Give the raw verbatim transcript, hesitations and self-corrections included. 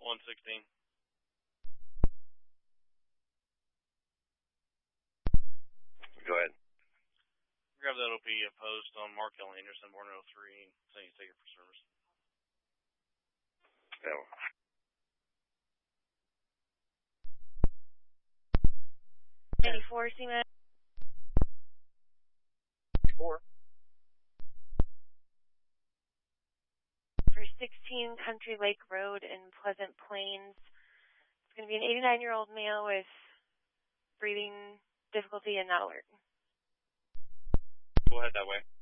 one sixteen. Go ahead. Grab that O P post on Mark L. Anderson, born in oh three, saying he's taken for service. Yeah. ninety-four, C M A. Four. For sixteen Country Lake Road in Pleasant Plains. It's going to be an eighty-nine-year-old male with breathing difficulty and not alert. We'll head that way.